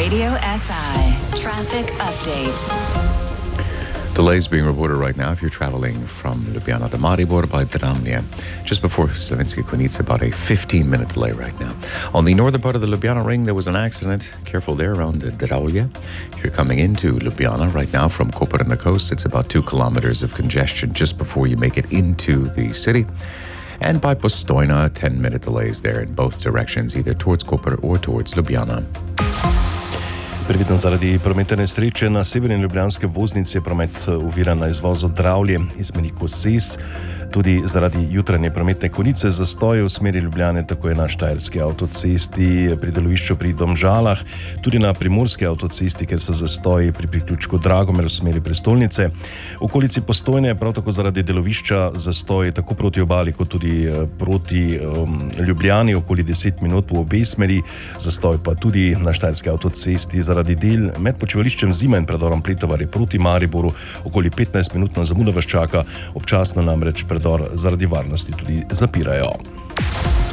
Radio SI Traffic Update. Delays being reported right now if you're traveling from Ljubljana to Maribor by Dramlje. Just before Slovenski Konjic, about a 15-minute delay right now. On the northern part of the Ljubljana ring, there was an accident. Careful there around Dravlje. If you're coming into Ljubljana right now from Koper and the coast, it's about 2 kilometers of congestion just before you make it into the city. And by Postojna, 10-minute delays there in both directions, either towards Koper or towards Ljubljana. Previdno zaradi prometne nesreče na severni ljubljanski obvoznici je promet oviran na izvozu Dravlje iz smeri Koses. Tudi zaradi jutranje prometne konice zastoje v smeri Ljubljane, tako je na Štajerski avtocesti pri delovišču pri Domžalah, tudi na Primorski avtocesti, ker so zastoji pri priključku Dragomer v smeri prestolnice. V okolici Postojne je prav tako zaradi delovišča zastoji tako proti obali kot tudi proti Ljubljani, okoli 10 minut v obe smeri. Zastoj pa tudi na Štajerski avtocesti zaradi del med počivališčem Zima in predorom Pletovarje proti Mariboru, okoli 15-minutna zamuda vas čaka, občasno namreč predor zaradi varnosti tudi zapirajo.